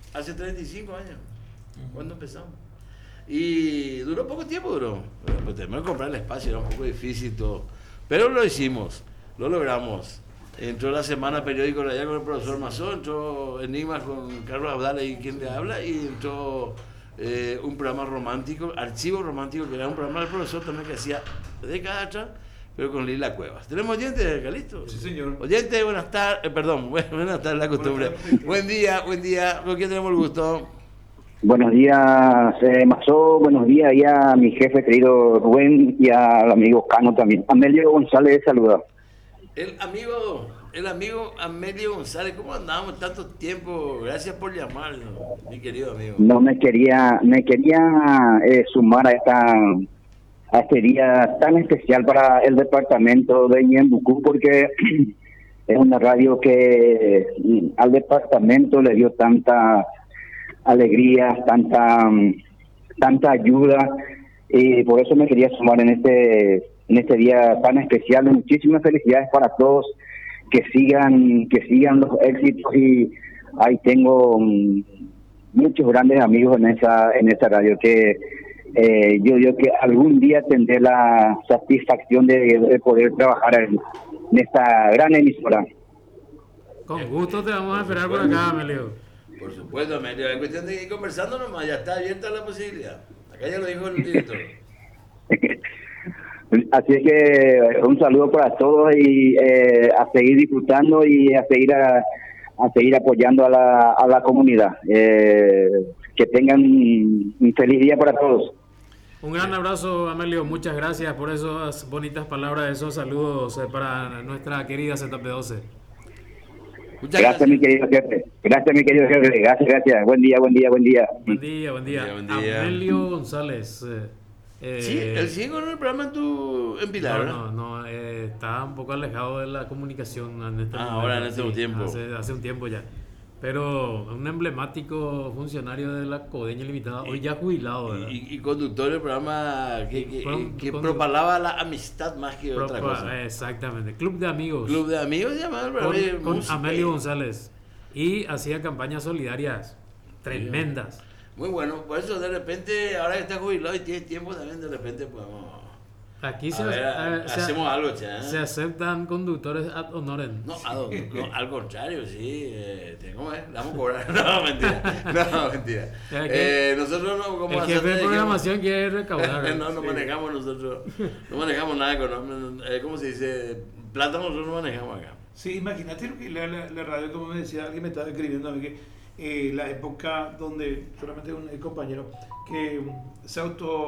hace 35 años, cuando empezamos. Y duró poco tiempo, pues tenemos que comprar el espacio, era un poco difícil todo. Pero lo hicimos, lo logramos. Entró la semana periódico allá con el profesor Mazón, entró Enigmas con Carlos Abdala y quien le habla, y entró un programa romántico, Archivo Romántico, que era un programa del profesor también que hacía décadas atrás, pero con Lila Cuevas. ¿Tenemos oyentes, Calixto? Sí, señor. Oyentes, buenas tardes, buenas tardes, la costumbre. Buen día, ¿con quién tenemos el gusto? Buenos días, Mazó, buenos días y a mi jefe querido Rubén y al amigo Cano también. Amelio González saluda. El amigo Amelio González, ¿cómo andamos tanto tiempo? Gracias por llamar, mi querido amigo. No me quería sumar a este día tan especial para el departamento de Ñembucú, porque es una radio que al departamento le dio tanta alegría, tanta ayuda, y por eso me quería sumar en este día tan especial. Muchísimas felicidades para todos, que sigan los éxitos, y ahí tengo muchos grandes amigos en esa radio que yo que algún día tendré la satisfacción de poder trabajar en esta gran emisora. Con gusto te vamos a esperar por acá, Amelio. Por supuesto, Amelio, es cuestión de ir conversando nomás, ya está abierta la posibilidad. Acá ya lo dijo el director. Así es que un saludo para todos, y a seguir disfrutando y a seguir apoyando a la comunidad. Que tengan un feliz día para todos. Un gran abrazo, Amelio, muchas gracias por esas bonitas palabras, esos saludos para nuestra querida ZP12. Gracias, mi querido jefe. Gracias. Buen día. Buen día. Amelio González. Sí, él sigue con el programa en Pilar. No, está un poco alejado de la comunicación en este momento. Ahora en este tiempo. Hace un tiempo ya. Pero un emblemático funcionario de la Codeña Limitada, hoy ya jubilado, ¿verdad? Y conductor del programa que propalaba la amistad más que otra cosa. Exactamente, Club de Amigos. Club de Amigos se llamaba el programa. Con Amelio González. Y hacía campañas solidarias tremendas. Muy bueno, por eso de repente, ahora que está jubilado y tiene tiempo también, de repente podemos... Aquí hacemos algo, che. Se aceptan conductores ad honorem. No, al contrario, sí. ¿Cómo es? Le vamos a cobrar. No, mentira. Nosotros no, como el jefe de programación quiere recaudar. No manejamos nosotros. No manejamos nada económico. ¿Cómo se dice? Plata nosotros no manejamos acá. Sí, imagínate lo que la radio, como me decía, alguien me estaba escribiendo a mí que la época donde solamente un compañero que se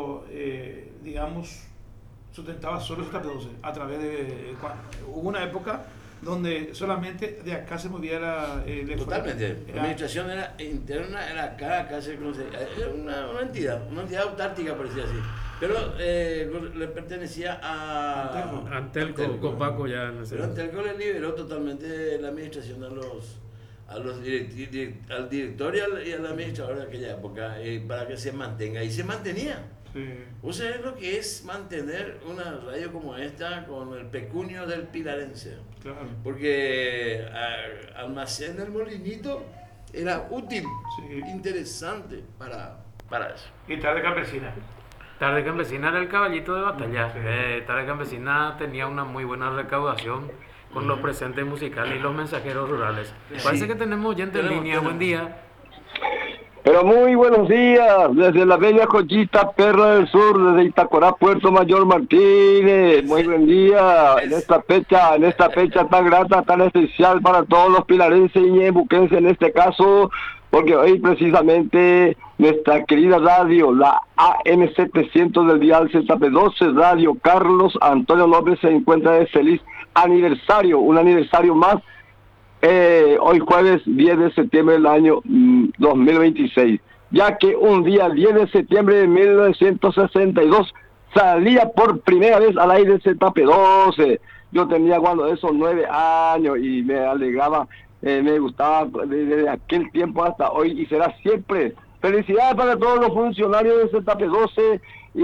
sustentaba solo ZP12 a través de... Hubo una época donde solamente de acá se movía la... Totalmente. La administración era interna, era acá era una entidad autártica, parecía así. Pero le pertenecía a... Antelco, Copaco ya. Pero Antelco le liberó totalmente la administración al director y al administrador de aquella época para que se mantenga. Y se mantenía. Sí. ¿Vos sabés lo que es mantener una radio como esta con el pecunio del pilarense? Claro. Porque almacén del Molinito era útil, interesante para eso. Y Tarde Campesina. Tarde Campesina era el caballito de batalla. Tarde Campesina tenía una muy buena recaudación con los presentes musicales y los mensajeros rurales. Parece que tenemos oyente en línea. Buen día. Pero muy buenos días, desde la bella joyita Perla del Sur, desde Itacorá, Puerto Mayor Martínez. Muy buen día en esta fecha tan grata, tan especial para todos los pilarenses y ñebuquenses en este caso, porque hoy precisamente nuestra querida radio, la AM700 del dial ZP12, Radio Carlos Antonio López, se encuentra de feliz aniversario, un aniversario más. Hoy jueves 10 de septiembre del año 2026, ya que un día 10 de septiembre de 1962 salía por primera vez al aire ZP12. Yo tenía cuando esos 9 años y me alegraba, me gustaba desde aquel tiempo hasta hoy y será siempre. Felicidades para todos los funcionarios de ZP12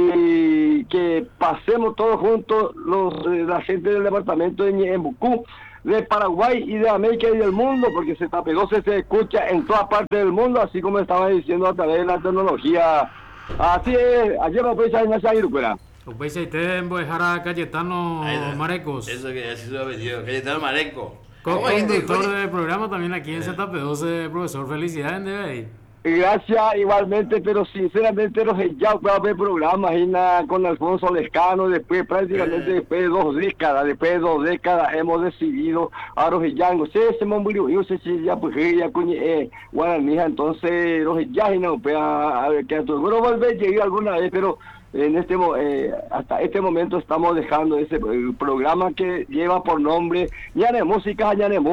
y que pasemos todos juntos, la gente del departamento de Ñembucú, de Paraguay y de América y del mundo, porque ZP12 se escucha en todas partes del mundo, así como estaba diciendo a través de la tecnología. Así es, ayer me puede salir a Irucuera. Pues ahí te voy a dejar a Cayetano Marecos. Eso que así lo ha venido, Cayetano Mareco. Co-conductor del programa también aquí en ZP12, profesor. Felicidades, Debe. Gracias igualmente, pero sinceramente los ya para ver programas con Alfonso Lescano, después prácticamente después de 2 décadas, hemos decidido a los yango, se murió, yo sé si ya pues ya guaranija, entonces los ya no a ver qué otro, bueno volver llegué alguna vez, pero en hasta este momento estamos dejando ese programa que lleva por nombre Ñane Música, desde el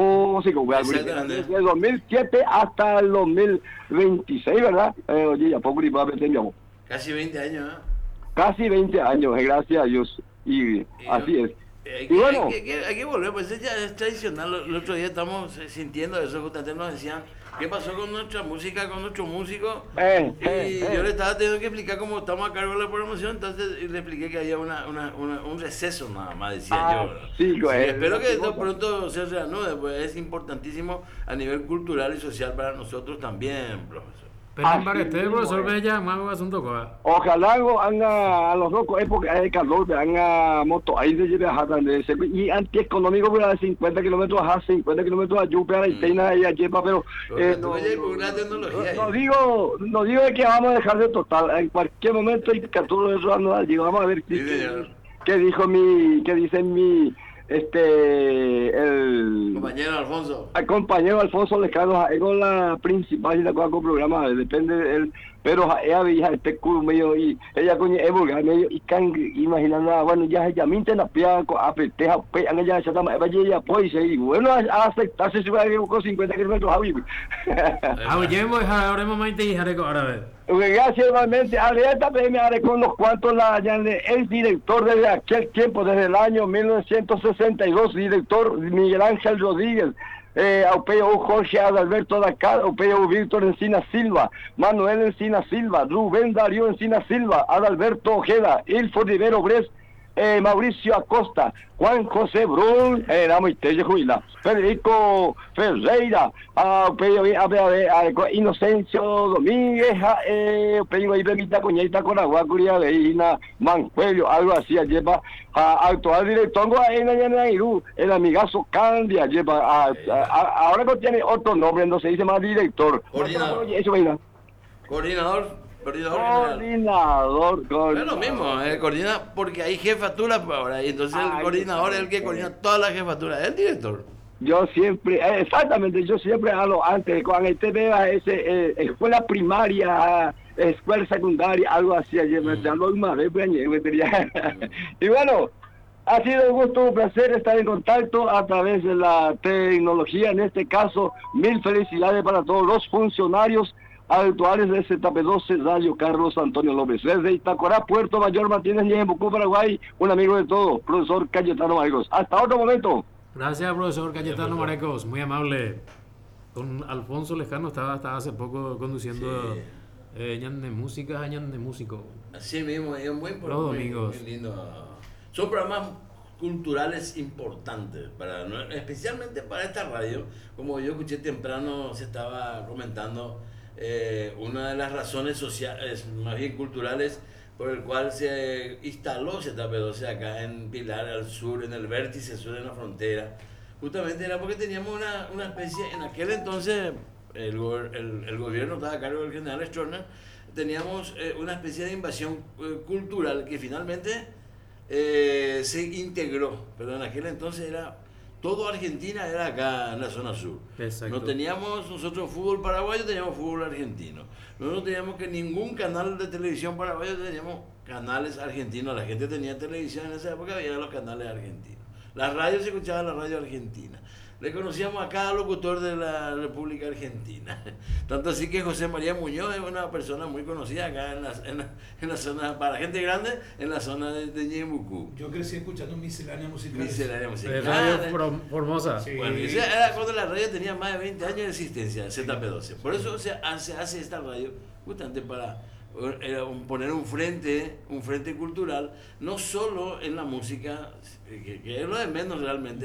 2007 hasta el 2026, ¿verdad? Oye, ya poco Casi 20 años, ¿eh? Casi 20 años, gracias a Dios, y así es. Hay bueno, que volver, pues ya es tradicional. El otro día estamos sintiendo eso, justamente nos decían qué pasó con nuestra música, con nuestros músicos. Yo le estaba teniendo que explicar cómo estamos a cargo de la programación, entonces le expliqué que había un receso nada más, decía yo. Sí, espero que esto pronto se reanude, pues es importantísimo a nivel cultural y social para nosotros también, profesor. Pero para usted, profesor, Bella, más asunto coa. Ojalá a los locos época de calor, haga moto ahí de llevar a y antieconómico para 50 kilómetros a 50 kilómetros a Yupe, y Teina y a Yepa, pero no digo de que vamos a dejar de total, en cualquier momento y que todo eso vamos a ver qué dice mi el compañero Alfonso. El compañero Alfonso Lescano es la principal y la cosa con programa, depende de él, pero ella veía este culo medio y ella con el vulgar medio y can imaginando, bueno, ya minte la pia a peteja, ella ya está ya pues y bueno, a aceptarse si va a ir con 50 kilómetros a vivir. Llevo ahora momento y haré ahora ver. Gracias igualmente. Esta me haré con los cuantos el director desde aquel tiempo, desde el año 1962, director Miguel Ángel Rodríguez, Aupeo Jorge Adalberto Dakar, Aupeo Víctor Encina Silva, Manuel Encina Silva, Rubén Darío Encina Silva, Adalberto Ojeda, Ilfo Rivero Bres, Mauricio Acosta, Juan José Brun, Federico Ferreira, Inocencio Domínguez, Permita Coñeta con Agua Curia Veina, Mancuello, algo así, lleva actual director el amigazo Candia, lleva ahora no tiene otro nombre, no se dice más director. Coordinador. Coordinador. Es lo mismo, coordina porque hay jefatura ahora, y entonces el coordinador es el que coordina toda la jefatura, es el director. Yo siempre hablo antes, cuando usted vea escuela primaria, escuela secundaria, algo así, ayer me hablo una vez, y bueno, ha sido un gusto, un placer estar en contacto a través de la tecnología, en este caso, mil felicidades para todos los funcionarios actuales de ZP12 Radio Carlos Antonio López. Desde Itacorá, Puerto Mayor Martínez, Ñebucú, Paraguay, un amigo de todos, profesor Cayetano Marecos. Hasta otro momento. Gracias, profesor Cayetano Marecos, muy amable. Con Alfonso Lescano estaba hace poco conduciendo Ñande Música a Ñande Músico. Así mismo, es muy importante. Los domingos. Muy lindo. Son programas culturales importantes, especialmente para esta radio. Como yo escuché temprano, se estaba comentando, una de las razones sociales, más bien culturales, por el cual se instaló ZP12 acá en Pilar, al sur, en el vértice sur, en la frontera, justamente era porque teníamos una especie, en aquel entonces el gobierno estaba a cargo del general Stroessner, teníamos una especie de invasión cultural que finalmente se integró, pero en aquel entonces era todo Argentina, era acá en la zona sur. Exacto. No teníamos nosotros fútbol paraguayo, teníamos fútbol argentino. No teníamos que ningún canal de televisión paraguayo, teníamos canales argentinos. La gente tenía televisión en esa época, había los canales argentinos. La radio se escuchaba la radio argentina. Le conocíamos a cada locutor de la República Argentina. Tanto así que José María Muñoz es una persona muy conocida acá en la zona, para gente grande, en la zona de Ñebucú. Yo crecí escuchando miscelánea musical. Radio Formosa. Sí. Bueno, esa era cuando la radio tenía más de 20 años de existencia, ZP12. Por eso se hace esta radio, justamente para poner un frente cultural, no solo en la música, que es lo de menos realmente,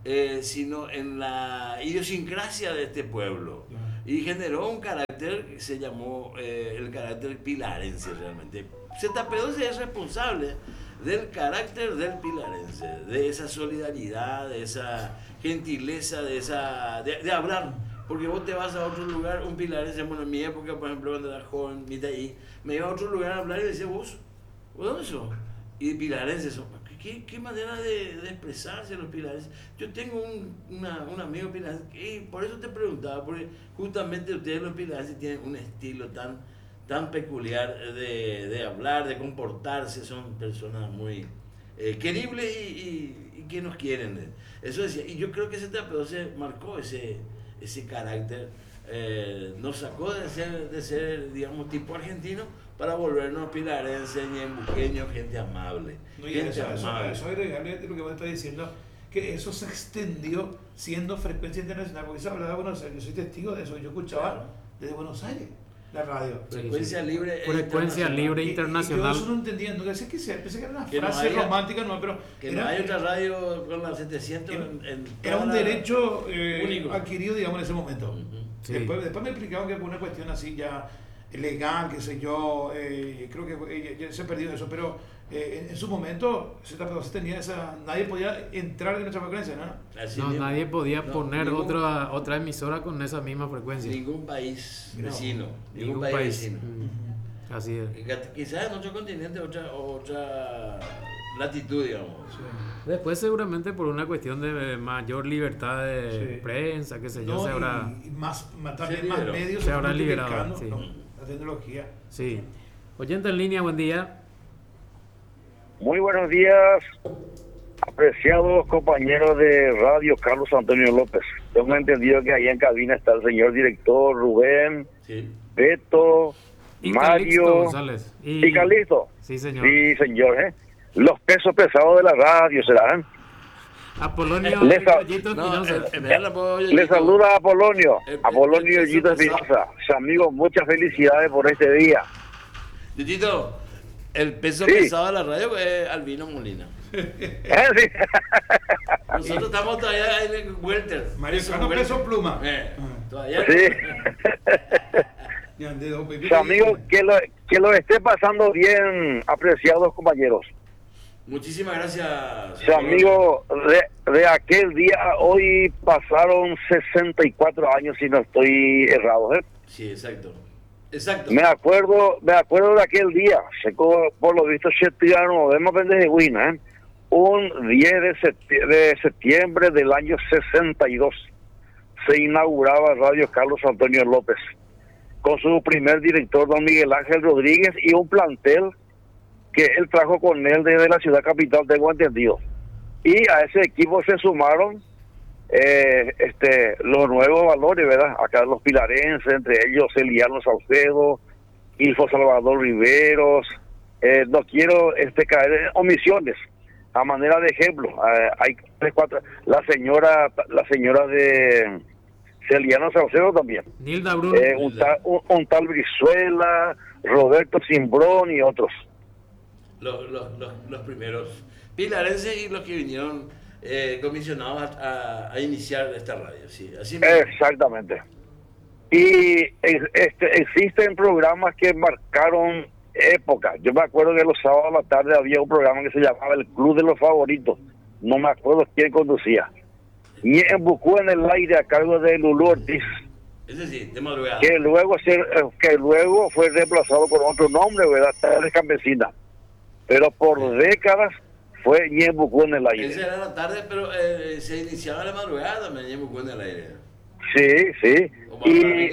sino en la idiosincrasia de este pueblo. Y generó un carácter que se llamó el carácter pilarense realmente. ZP12 es responsable del carácter del pilarense, de esa solidaridad, de esa gentileza, de hablar. Porque vos te vas a otro lugar, un pilarense, bueno, en mi época, por ejemplo, cuando era joven, me iba a otro lugar a hablar y me decía, ¿vos dónde sos? Y pilarenses son. ¿Qué manera de expresarse los pilarenses? Yo tengo un amigo pilarense, y por eso te preguntaba, porque justamente ustedes los pilarenses tienen un estilo tan peculiar de hablar, de comportarse, son personas muy queribles y que nos quieren. Eso decía, y yo creo que ese ZP12 marcó ese carácter, nos sacó de ser, digamos, tipo argentino para volvernos pilarenses, ñembuqueños, gente amable. No, y eso agregarle lo que vos estás diciendo, que eso se extendió siendo frecuencia internacional, porque se hablaba de Buenos Aires, yo soy testigo de eso, yo escuchaba desde Buenos Aires la radio. Frecuencia libre internacional. Y yo eso no entendía, no sé qué sea, pensé que era una frase romántica, no, pero que no hay otra radio con las 700 era un derecho único adquirido, digamos, en ese momento. Sí. Después me explicaban que fue una cuestión así ya legal, qué sé yo, creo que ya se ha perdido eso, pero en su momento ZP12 tenía nadie podía entrar en nuestra frecuencia, ¿no? Nadie podía poner otra emisora con esa misma frecuencia. Ningún país vecino. Ningún país vecino. Así es. Quizás en otro continente, otra latitud, digamos. Sí. Después seguramente por una cuestión de mayor libertad de prensa, qué sé yo, se habrá... Y más medios se habrá liberado, sí. La tecnología. Sí. Oyente en línea, buen día. Muy buenos días, apreciados compañeros de Radio Carlos Antonio López. Tengo entendido que ahí en cabina está el señor director Rubén, Sí. Beto, Y Mario González. y Calixto. Sí, señor. Sí, señor. Los pesos pesados de la radio serán. Apolonio Les Yoyito No, Espinosa. Le saluda a Apolonio Yoyito Espinosa. Amigos, muchas felicidades por este día. Yoyito, el peso Sí. pesado de la radio es Albino Molina. Sí. Nosotros estamos todavía en el welter. Mario Cano peso pluma. Todavía. Sí. Ya, Amigos, que lo esté pasando bien, apreciados compañeros. Muchísimas gracias. Amigo, de aquel día hoy pasaron 64 años, si no estoy errado, ¿eh? Sí, exacto. Exacto. Me acuerdo de aquel día, por lo visto, nos vemos desde Huina, ¿eh? Un 10 de septiembre del año 62 se inauguraba Radio Carlos Antonio López, con su primer director, don Miguel Ángel Rodríguez, y un plantel que él trajo con él desde la ciudad capital, tengo entendido. Y a ese equipo se sumaron los nuevos valores, ¿verdad? Acá los pilarenses, entre ellos Eliano Salcedo, Ilfo Salvador Riveros. No quiero caer en omisiones. A manera de ejemplo, hay 3, 4, la señora de Celiano Salcedo también. Nilda Bruno. Un tal Brizuela, Roberto Simbrón y otros. Los primeros pilarenses y los que vinieron comisionados a iniciar esta radio, sí, así mismo. Exactamente. Y existen programas que marcaron época. Yo me acuerdo que los sábados a la tarde había un programa que se llamaba El Club de los Favoritos. No me acuerdo quién conducía. Y en Bucú en el aire a cargo de Lulú Ortiz. Ese sí, de madrugada. Que luego fue reemplazado por otro nombre, ¿verdad? Tarde Campesina. Pero por décadas fue Ñembucú en el aire. Esa era la tarde, pero se iniciaba la madrugada también Ñembucú en el aire. Sí. Y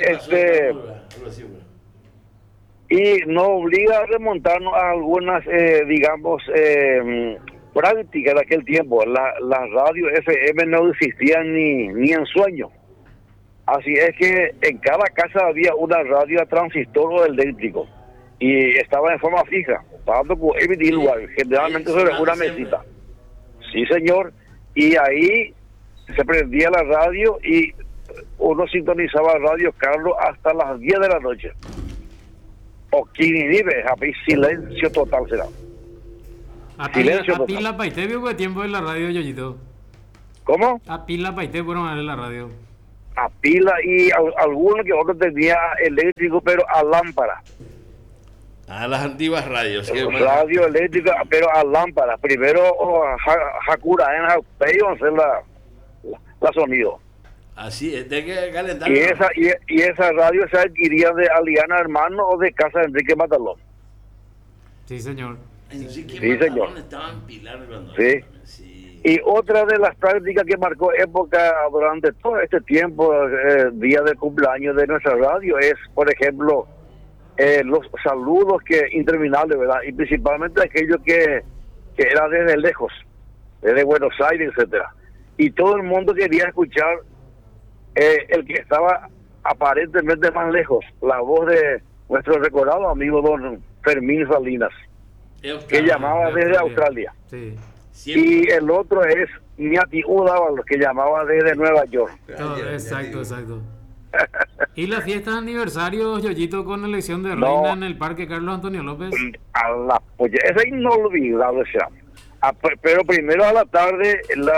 y nos obliga a remontarnos a algunas, prácticas de aquel tiempo. La radio FM no existían ni en sueño. Así es que en cada casa había una radio a transistor o eléctrico. Y estaba en forma fija, pasando por emitir generalmente sobre una mesita. Sí, señor. Y ahí se prendía la radio y uno sintonizaba Radio Carlos hasta las 10 de la noche. O quinive, silencio total será. A ti la paite vio que tiempo en la radio, Yoyito. ¿Cómo? A pila paité fueron a ver la radio. A pila y algunos que otros tenía eléctrico, pero a lámpara. A las antiguas radios. ¿Sí? Radio eléctrica, pero a lámpara. Primero, Hakura en Hakpei, hacer la sonido. Así es, de que calentar. Y esa radio se adquiría de Aliana Hermano o de Casa de Enrique Matalón. Sí, señor. Enrique Sí, Matalón señor. estaba en Pilar cuando. Sí. Sí. Y otra de las prácticas que marcó época durante todo este tiempo, día de cumpleaños de nuestra radio, es, por ejemplo, los saludos interminables, ¿verdad? Y principalmente aquellos que era desde lejos, desde Buenos Aires, etcétera. Y todo el mundo quería escuchar el que estaba aparentemente más lejos, la voz de nuestro recordado amigo don Fermín Salinas, que llamaba desde Australia. Sí. Siempre. Y el otro es Ñati Udávalos, que llamaba desde Nueva York. Exacto. ¿Y la fiesta de aniversario, Yoyito, con elección de No. reina en el Parque Carlos Antonio López? Esa es inolvidable, o sea. Pero primero a la tarde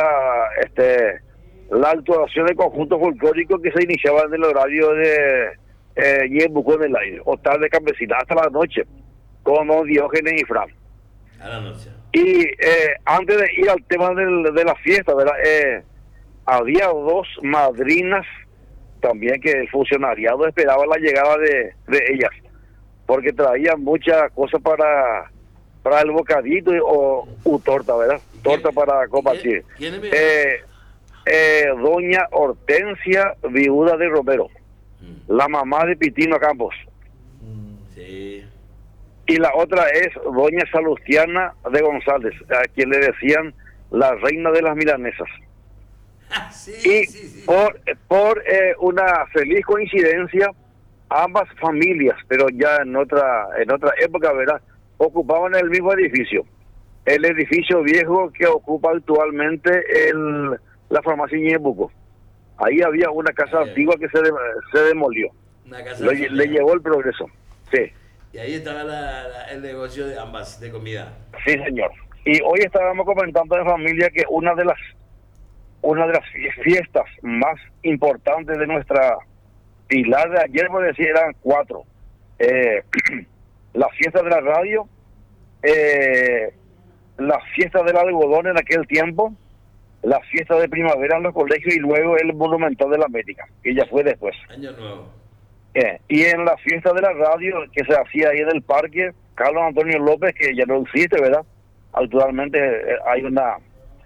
la actuación de conjuntos folclóricos que se iniciaba en el horario de Yembucú en el aire, o tarde campesina, hasta la noche, con don Diógenes y Fran. A la noche. Y antes de ir al tema de la fiesta, ¿verdad? Había dos madrinas también que el funcionariado esperaba la llegada de ellas, porque traían muchas cosas para el bocadito o torta, ¿verdad? Torta para compartir. ¿Quién Doña Hortensia, viuda de Romero, la mamá de Pitino Campos. Sí. Y la otra es doña Salustiana de González, a quien le decían la reina de las milanesas. Y por una feliz coincidencia, ambas familias, pero ya en otra época, ¿verdad?, ocupaban el mismo edificio. El edificio viejo que ocupa actualmente la farmacia Ñebuco. Ahí había una casa antigua que se demolió. Una casa Le llevó el progreso. Sí. Y ahí estaba el negocio de ambas, de comida. Sí, señor. Y hoy estábamos comentando de familia que una de las fiestas más importantes de nuestra Pilar de ayer, por decir, eran 4. La fiesta de la radio, la fiesta del algodón en aquel tiempo, la fiesta de primavera en los colegios y luego el Monumental de la América, que ya fue después. Año nuevo. Y en la fiesta de la radio que se hacía ahí en el parque, Carlos Antonio López, que ya no existe, ¿verdad? Actualmente hay una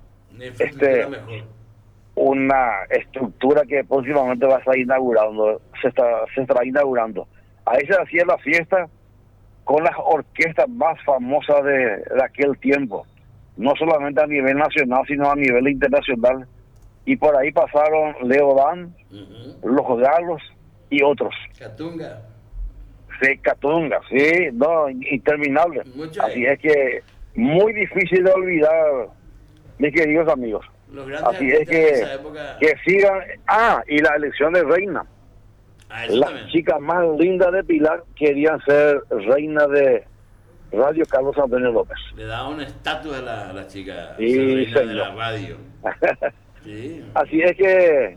estructura que próximamente va a estar inaugurando, se estará inaugurando. Ahí se hacía la fiesta con las orquestas más famosas de aquel tiempo, no solamente a nivel nacional, sino a nivel internacional. Y por ahí pasaron Leo Dan, Los Galos y otros. Catunga. Sí, Catunga, sí, no, interminable. Mucho Así es que muy difícil de olvidar, mis queridos amigos. Los grandes Así es artistas de esa época. que sigan. Y la elección de reina. Eso Las también. chicas más lindas de Pilar querían ser reina de Radio Carlos Antonio López. Le daba un estatus a la chica, Sí, ser reina de señor. la radio. Sí. Así es que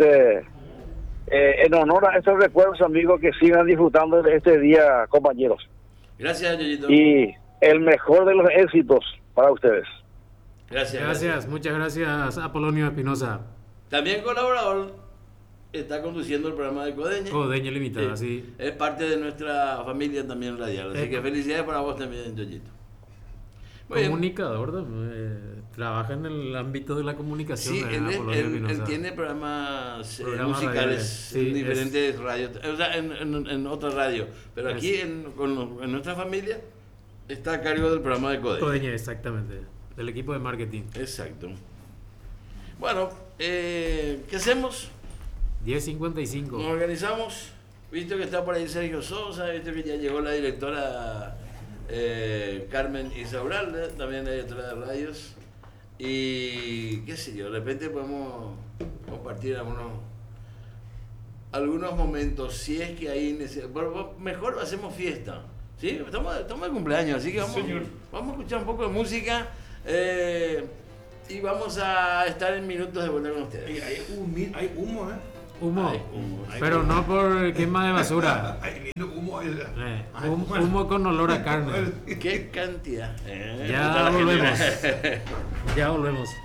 en honor a estos recuerdos, amigos, que sigan disfrutando de este día, compañeros. Gracias, Yoyito. Y el mejor de los éxitos para ustedes. Gracias. Muchas gracias, Apolonio Espinosa. También colaborador, está conduciendo el programa de Codeña. Codeña Limitada, sí. Es parte de nuestra familia también radial. Así que felicidades para vos también, Yoyito. Muy bien. Comunicador, trabaja en el ámbito de la comunicación. Sí, Apolonio él Espinosa. tiene programas Programas musicales radiales, sí, en diferentes radios, o sea, en otras radios. Pero aquí en nuestra familia está a cargo del programa de Codeña. Codeña, exactamente. Del equipo de marketing. Exacto. Bueno, ¿qué hacemos? 10:55. Nos organizamos. Visto que está por ahí Sergio Sosa, visto que ya llegó la directora Carmen Isaurralde, también la directora de radios. Y qué sé yo, de repente podemos compartir algunos momentos, si es que hay mejor hacemos fiesta. ¿Sí? Estamos de cumpleaños, así que vamos a escuchar un poco de música. y vamos a estar en minutos de vuelta con Y ustedes. hay humo, ¿eh? Humo, Ay, humo. pero no por quema de basura. Hay lindo humo. Humo con olor a carne. ¡Qué cantidad! Ya volvemos. Ya volvemos.